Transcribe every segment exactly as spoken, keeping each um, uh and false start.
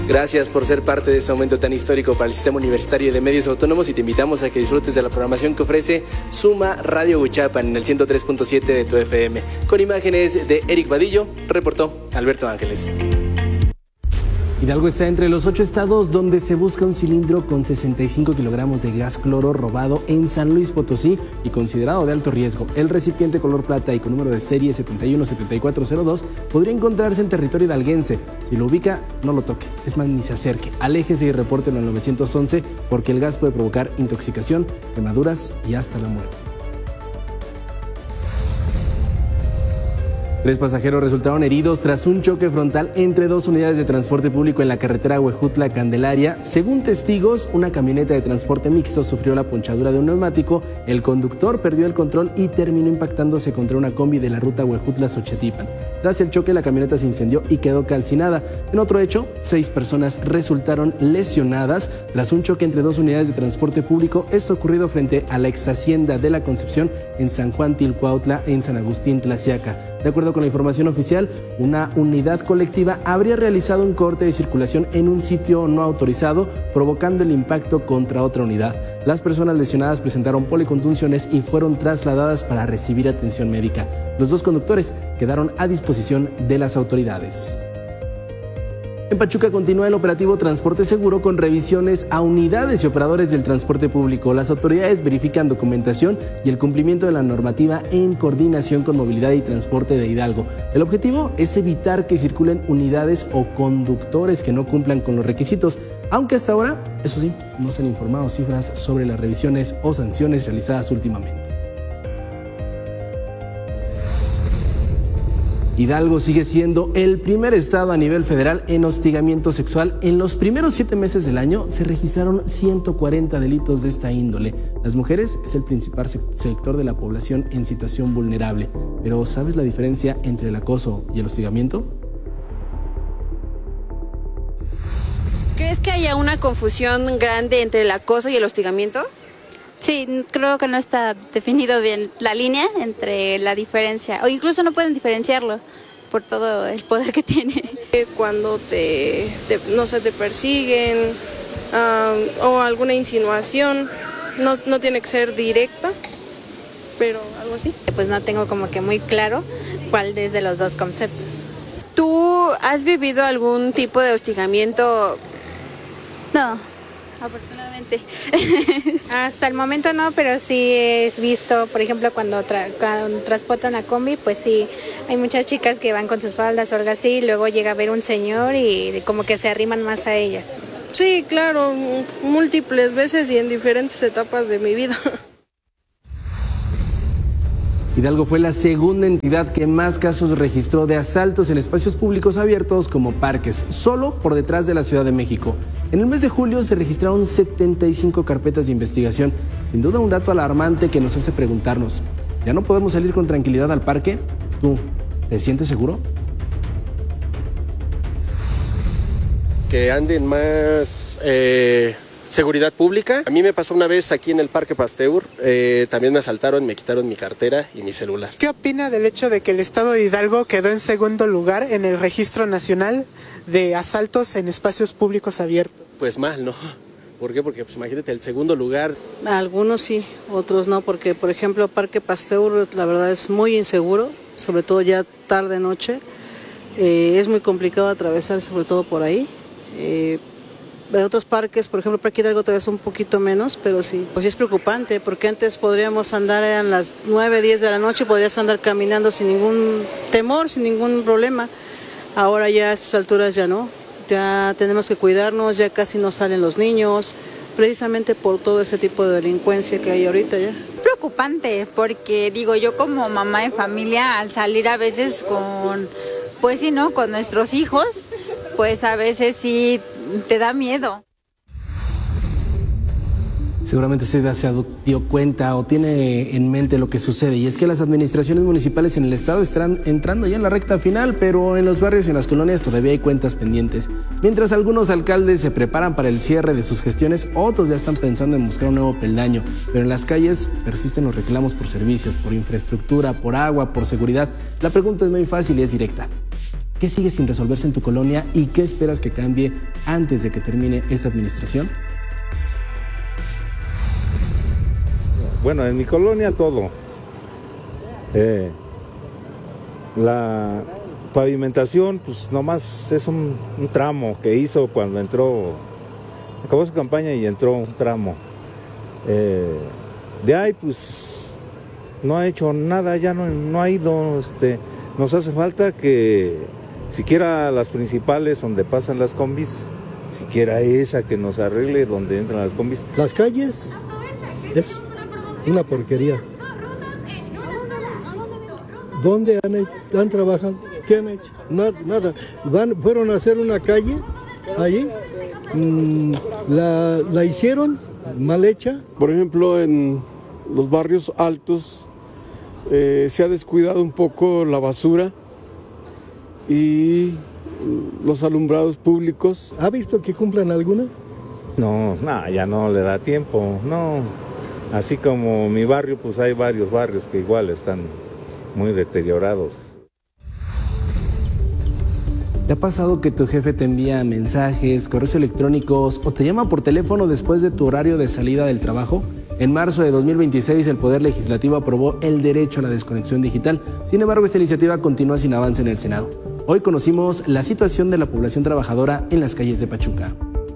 Gracias por ser parte de este momento tan histórico para el Sistema Universitario de Medios Autónomos y te invitamos a que disfrutes de la programación que ofrece Suma Radio Huichapan en el ciento tres punto siete de tu F M. Con imágenes de Eric Vadillo, reportó Alberto Ángeles. Hidalgo está entre los ocho estados donde se busca un cilindro con sesenta y cinco kilogramos de gas cloro robado en San Luis Potosí y considerado de alto riesgo. El recipiente color plata y con número de serie setenta y uno setenta y cuatro cero dos podría encontrarse en territorio hidalguense. Si lo ubica, no lo toque, es más, ni se acerque. Aléjese y repórtelo al nueve once porque el gas puede provocar intoxicación, quemaduras y hasta la muerte. Tres pasajeros resultaron heridos tras un choque frontal entre dos unidades de transporte público en la carretera Huejutla-Candelaria. Según testigos, una camioneta de transporte mixto sufrió la ponchadura de un neumático, el conductor perdió el control y terminó impactándose contra una combi de la ruta Huejutla-Xochatipan. Tras el choque, la camioneta se incendió y quedó calcinada. En otro hecho, seis personas resultaron lesionadas tras un choque entre dos unidades de transporte público. Esto ocurrido frente a la ex hacienda de la Concepción en San Juan Tilcuautla, en San Agustín Tlaxiaca. De acuerdo con la información oficial, una unidad colectiva habría realizado un corte de circulación en un sitio no autorizado, provocando el impacto contra otra unidad. Las personas lesionadas presentaron policontusiones y fueron trasladadas para recibir atención médica. Los dos conductores quedaron a disposición de las autoridades. En Pachuca continúa el operativo Transporte Seguro con revisiones a unidades y operadores del transporte público. Las autoridades verifican documentación y el cumplimiento de la normativa en coordinación con Movilidad y Transporte de Hidalgo. El objetivo es evitar que circulen unidades o conductores que no cumplan con los requisitos, aunque hasta ahora, eso sí, no se han informado cifras sobre las revisiones o sanciones realizadas últimamente. Hidalgo sigue siendo el primer estado a nivel federal en hostigamiento sexual. En los primeros siete meses del año se registraron ciento cuarenta delitos de esta índole. Las mujeres es el principal sector de la población en situación vulnerable. Pero ¿sabes la diferencia entre el acoso y el hostigamiento? ¿Crees que haya una confusión grande entre el acoso y el hostigamiento? Sí, creo que no está definido bien la línea entre la diferencia, o incluso no pueden diferenciarlo por todo el poder que tiene. Cuando te, te no sé, te persiguen uh, o alguna insinuación, no, no tiene que ser directa, pero algo así. Pues no tengo como que muy claro cuál es de los dos conceptos. ¿Tú has vivido algún tipo de hostigamiento? No, afortunadamente. Hasta el momento no, pero sí he visto, por ejemplo, cuando, tra cuando transportan la combi, pues sí, hay muchas chicas que van con sus faldas o algo así, y luego llega a ver un señor y como que se arriman más a ellas. Sí, claro, múltiples veces y en diferentes etapas de mi vida. Hidalgo fue la segunda entidad que más casos registró de asaltos en espacios públicos abiertos como parques, solo por detrás de la Ciudad de México. En el mes de julio se registraron setenta y cinco carpetas de investigación. Sin duda un dato alarmante que nos hace preguntarnos, ¿ya no podemos salir con tranquilidad al parque? ¿Tú te sientes seguro? Que anden más... Eh... Seguridad pública. A mí me pasó una vez aquí en el Parque Pasteur, eh, también me asaltaron, me quitaron mi cartera y mi celular. ¿Qué opina del hecho de que el estado de Hidalgo quedó en segundo lugar en el Registro Nacional de Asaltos en Espacios Públicos Abiertos? Pues mal, ¿no? ¿Por qué? Porque pues imagínate, el segundo lugar. Algunos sí, otros no, porque por ejemplo Parque Pasteur la verdad es muy inseguro, sobre todo ya tarde noche. Eh, es muy complicado atravesar sobre todo por ahí. Eh, De otros parques, por ejemplo, Parque Hidalgo todavía es un poquito menos, pero sí, pues sí es preocupante, porque antes podríamos andar, eran las nueve, diez de la noche, podrías andar caminando sin ningún temor, sin ningún problema. Ahora ya a estas alturas ya no, ya tenemos que cuidarnos, ya casi no salen los niños, precisamente por todo ese tipo de delincuencia que hay ahorita ya. Preocupante, porque digo, yo como mamá de familia, al salir a veces con, pues sí, ¿no?, con nuestros hijos, pues a veces sí te da miedo. Seguramente usted ya se dio cuenta o tiene en mente lo que sucede, y es que las administraciones municipales en el estado están entrando ya en la recta final, pero en los barrios y en las colonias todavía hay cuentas pendientes. Mientras algunos alcaldes se preparan para el cierre de sus gestiones, otros ya están pensando en buscar un nuevo peldaño, pero en las calles persisten los reclamos por servicios, por infraestructura, por agua, por seguridad. La pregunta es muy fácil y es directa. ¿Qué sigue sin resolverse en tu colonia y qué esperas que cambie antes de que termine esta administración? Bueno, en mi colonia todo. Eh, la pavimentación, pues nomás es un, un tramo que hizo cuando entró, acabó su campaña y entró un tramo. Eh, de ahí, pues no ha hecho nada, ya no, no ha ido. Este, nos hace falta que siquiera las principales donde pasan las combis, siquiera esa que nos arregle donde entran las combis. Las calles es una porquería. ¿Dónde han, hecho, han trabajado? ¿Qué han hecho? Nada. nada. Van, fueron a hacer una calle allí, mmm, la, la hicieron mal hecha. Por ejemplo, en los barrios altos eh, se ha descuidado un poco la basura y los alumbrados públicos. ¿Ha visto que cumplan alguna? No, no, ya no le da tiempo, no. Así como mi barrio, pues hay varios barrios que igual están muy deteriorados. ¿Te ha pasado que tu jefe te envía mensajes, correos electrónicos o te llama por teléfono después de tu horario de salida del trabajo? En marzo de dos mil veintiséis, el Poder Legislativo aprobó el derecho a la desconexión digital. Sin embargo, esta iniciativa continúa sin avance en el Senado. Hoy conocimos la situación de la población trabajadora en las calles de Pachuca.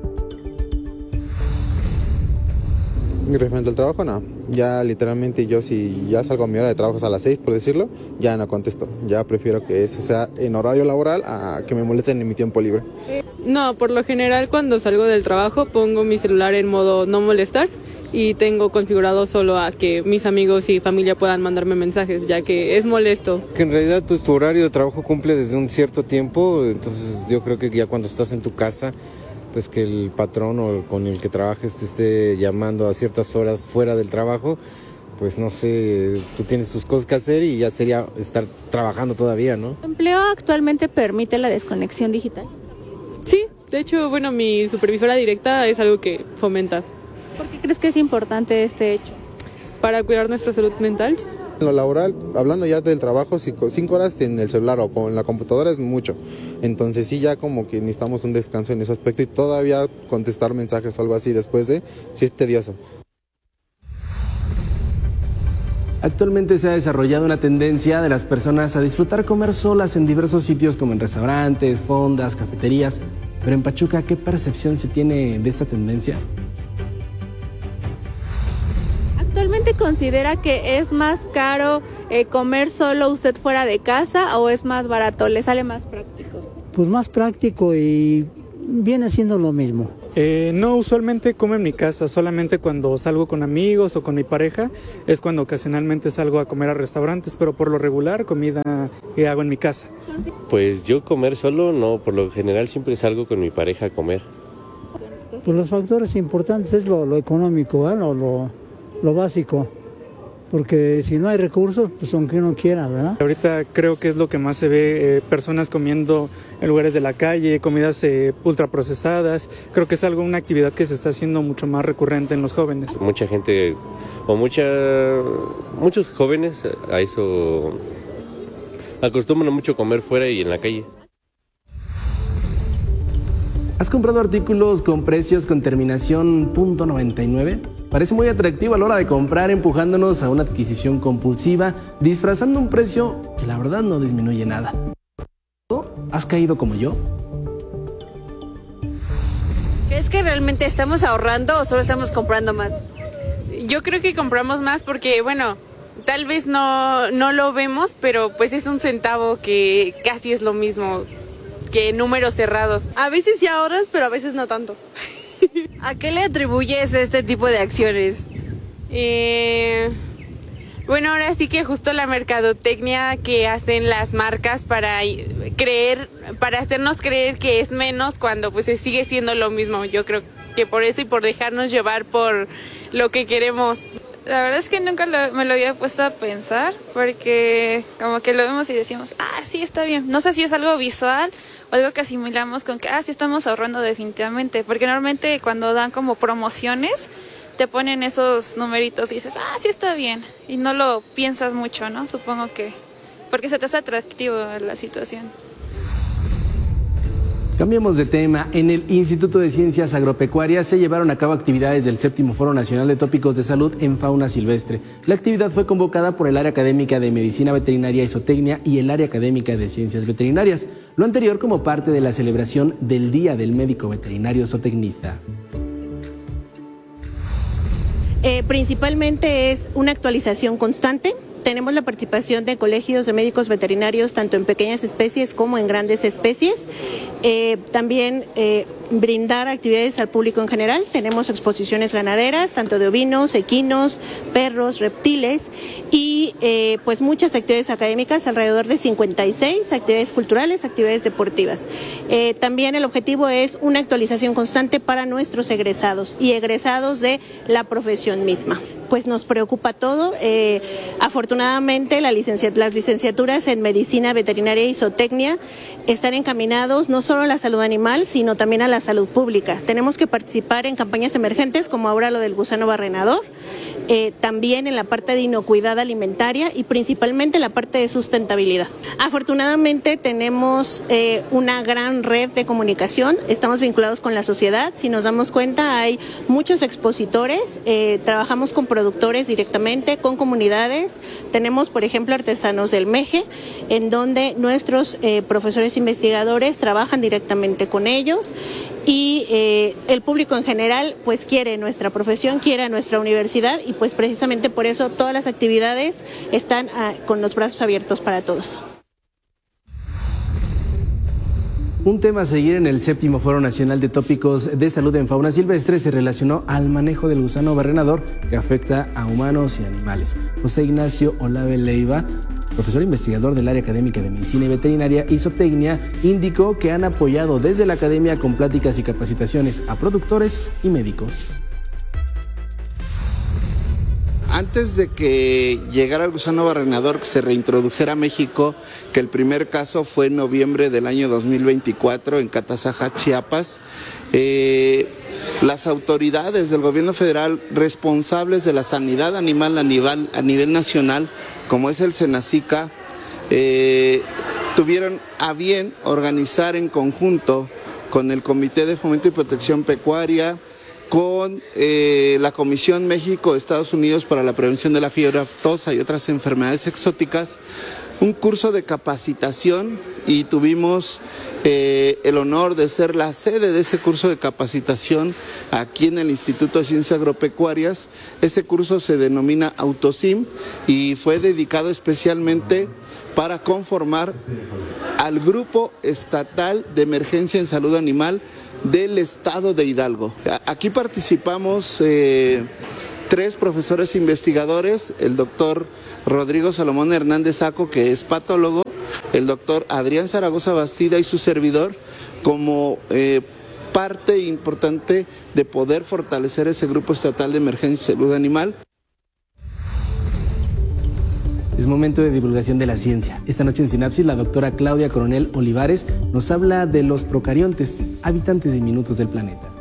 Referente al trabajo, no. Ya literalmente yo si ya salgo a mi hora de trabajo a las seis, por decirlo, ya no contesto. Ya prefiero que eso sea en horario laboral a que me molesten en mi tiempo libre. No, por lo general cuando salgo del trabajo pongo mi celular en modo no molestar y tengo configurado solo a que mis amigos y familia puedan mandarme mensajes, ya que es molesto. Que en realidad pues tu horario de trabajo cumple desde un cierto tiempo, entonces yo creo que ya cuando estás en tu casa, pues que el patrón o con el que trabajes te esté llamando a ciertas horas fuera del trabajo, pues no sé, tú tienes tus cosas que hacer y ya sería estar trabajando todavía, ¿no? ¿El empleo actualmente permite la desconexión digital? Sí, de hecho, bueno, mi supervisora directa es algo que fomenta. ¿Por qué crees que es importante este hecho? Para cuidar nuestra salud mental. En lo laboral, hablando ya del trabajo, cinco, cinco horas en el celular o con la computadora es mucho. Entonces sí, ya como que necesitamos un descanso en ese aspecto y todavía contestar mensajes o algo así después de, sí es tedioso. Actualmente se ha desarrollado una tendencia de las personas a disfrutar comer solas en diversos sitios como en restaurantes, fondas, cafeterías. Pero en Pachuca, ¿qué percepción se tiene de esta tendencia? ¿Actualmente considera que es más caro eh, comer solo usted fuera de casa o es más barato? ¿Le sale más práctico? Pues más práctico y viene siendo lo mismo. Eh, no, usualmente como en mi casa, solamente cuando salgo con amigos o con mi pareja es cuando ocasionalmente salgo a comer a restaurantes, pero por lo regular comida que hago en mi casa. Pues yo comer solo no, por lo general siempre salgo con mi pareja a comer. Pues los factores importantes es lo, lo económico, ¿eh? lo, lo, lo básico. Porque si no hay recursos, pues aunque uno quiera, ¿verdad? Ahorita creo que es lo que más se ve, eh, personas comiendo en lugares de la calle, comidas eh, ultraprocesadas. Creo que es algo, una actividad que se está haciendo mucho más recurrente en los jóvenes. Mucha gente, o mucha, muchos jóvenes a eso acostumbran mucho comer fuera y en la calle. ¿Has comprado artículos con precios con terminación punto noventa y nueve? Parece muy atractivo a la hora de comprar, empujándonos a una adquisición compulsiva, disfrazando un precio que la verdad no disminuye nada. ¿Has caído como yo? ¿Crees que realmente estamos ahorrando o solo estamos comprando más? Yo creo que compramos más porque, bueno, tal vez no, no lo vemos, pero pues es un centavo que casi es lo mismo que números cerrados. A veces sí ahorras, pero a veces no tanto. ¿A qué le atribuyes este tipo de acciones? Eh, bueno, ahora sí que justo la mercadotecnia que hacen las marcas para creer, para hacernos creer que es menos cuando pues sigue siendo lo mismo. Yo creo que por eso y por dejarnos llevar por lo que queremos. La verdad es que nunca lo, me lo había puesto a pensar, porque como que lo vemos y decimos, ah, sí, está bien. No sé si es algo visual o algo que asimilamos con que, ah, sí estamos ahorrando definitivamente, porque normalmente cuando dan como promociones, te ponen esos numeritos y dices, ah, sí está bien, y no lo piensas mucho, ¿no? Supongo que, porque se te hace atractivo la situación. Cambiemos de tema. En el Instituto de Ciencias Agropecuarias se llevaron a cabo actividades del séptimo Foro Nacional de Tópicos de Salud en Fauna Silvestre. La actividad fue convocada por el Área Académica de Medicina Veterinaria y Zootecnia y el Área Académica de Ciencias Veterinarias. Lo anterior como parte de la celebración del Día del Médico Veterinario Zootecnista. Eh, principalmente es una actualización constante. Tenemos la participación de colegios de médicos veterinarios tanto en pequeñas especies como en grandes especies. Eh, también eh, brindar actividades al público en general. Tenemos exposiciones ganaderas, tanto de ovinos, equinos, perros, reptiles y eh, pues muchas actividades académicas, alrededor de cincuenta y seis, actividades culturales, actividades deportivas. Eh, también el objetivo es una actualización constante para nuestros egresados y egresados de la profesión misma. Pues nos preocupa todo. Eh, afortunadamente la licencia, las licenciaturas en Medicina Veterinaria y Zootecnia están encaminados no solo a la salud animal, sino también a la salud pública. Tenemos que participar en campañas emergentes, como ahora lo del gusano barrenador, eh, también en la parte de inocuidad alimentaria y principalmente en la parte de sustentabilidad. Afortunadamente tenemos eh, una gran red de comunicación, estamos vinculados con la sociedad. Si nos damos cuenta, hay muchos expositores, eh, trabajamos con productores directamente, con comunidades. Tenemos, por ejemplo, artesanos del Meje, en donde nuestros eh, profesores investigadores trabajan directamente con ellos y eh, el público en general pues quiere nuestra profesión, quiere a nuestra universidad y pues precisamente por eso todas las actividades están ah, con los brazos abiertos para todos. Un tema a seguir en el séptimo Foro Nacional de Tópicos de Salud en Fauna Silvestre se relacionó al manejo del gusano barrenador que afecta a humanos y animales. José Ignacio Olave Leiva, profesor investigador del Área Académica de Medicina y Veterinaria y Zootecnia, indicó que han apoyado desde la academia con pláticas y capacitaciones a productores y médicos. Antes de que llegara el gusano barrenador, que se reintrodujera a México, que el primer caso fue en noviembre del año dos mil veinticuatro en Catazaja, Chiapas, eh, las autoridades del gobierno federal responsables de la sanidad animal a nivel, a nivel nacional, como es el Senacica, eh, tuvieron a bien organizar en conjunto con el Comité de Fomento y Protección Pecuaria, con eh, la Comisión México-Estados Unidos para la Prevención de la Fiebre Aftosa y otras enfermedades exóticas, un curso de capacitación y tuvimos eh, el honor de ser la sede de ese curso de capacitación aquí en el Instituto de Ciencias Agropecuarias. Ese curso se denomina Autosim y fue dedicado especialmente para conformar al Grupo Estatal de Emergencia en Salud Animal del Estado de Hidalgo. Aquí participamos eh, tres profesores investigadores, el doctor Rodrigo Salomón Hernández Saco, que es patólogo, el doctor Adrián Zaragoza Bastida y su servidor, como eh, parte importante de poder fortalecer ese Grupo Estatal de Emergencia y Salud Animal. Es momento de divulgación de la ciencia. Esta noche en Sinapsis, la doctora Claudia Coronel Olivares nos habla de los procariontes, habitantes diminutos del planeta.